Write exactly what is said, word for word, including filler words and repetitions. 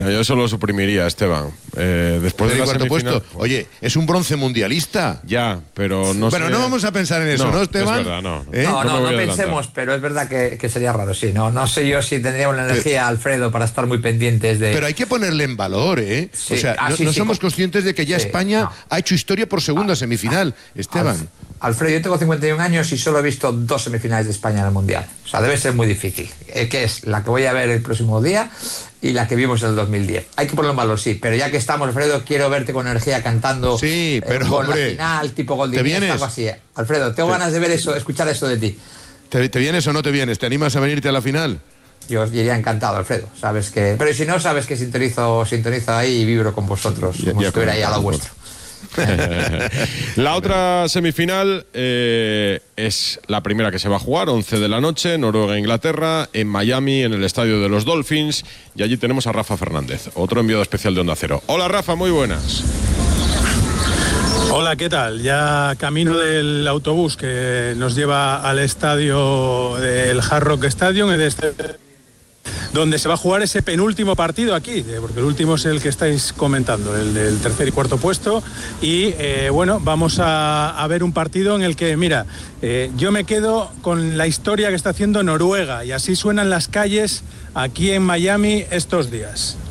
Yo eso lo suprimiría, Esteban. Eh, después de la cuarto semifinal, puesto. Oye, es un bronce mundialista. Ya, pero no Bueno, sé... no vamos a pensar en eso, ¿no, no Esteban? Es verdad, no. ¿Eh? No, no, no no, me voy a pensemos, adelantar. pero es verdad que, que sería raro, sí. No, no sé yo si tendríamos la energía, Alfredo, para estar muy pendientes de... Pero hay que ponerle en valor, ¿eh? Sí. O sea, Ah, no, sí, no sí, somos con- conscientes de que ya Sí, España no. ha hecho historia por segunda semifinal, Esteban. Alf- Alfredo, yo tengo cincuenta y un años y solo he visto dos semifinales de España en el Mundial. O sea, debe ser muy difícil. Eh, que es la que voy a ver el próximo día y la que vimos en el dos mil diez. Hay que ponerlo en valor, sí. Pero ya que estamos, Alfredo, quiero verte con energía cantando Sí, pero, eh, con hombre, la final, tipo gol de ¿te Iniesta, vienes? algo así. eh. Alfredo, tengo Te- ganas de ver eso, escuchar eso de ti. ¿Te, te vienes o no te vienes? ¿Te animas a venirte a la final? Yo os iría encantado, Alfredo. Sabes que... Pero si no, sabes que sintonizo, sintonizo ahí y vibro con vosotros, Ya- como ya si estuviera ahí a lo comentamos, vuestro. La otra semifinal eh, es la primera que se va a jugar, once de la noche, Noruega-Inglaterra, en Miami, en el estadio de los Dolphins, y allí tenemos a Rafa Fernández, otro enviado especial de Onda Cero. Hola Rafa, muy buenas. Hola, ¿qué tal? Ya camino del autobús que nos lleva al estadio del Hard Rock Stadium, en este, donde se va a jugar ese penúltimo partido aquí, porque el último es el que estáis comentando, el del tercer y cuarto puesto. Y eh, bueno, vamos a, a ver un partido en el que, mira, eh, yo me quedo con la historia que está haciendo Noruega, y así suenan las calles aquí en Miami estos días.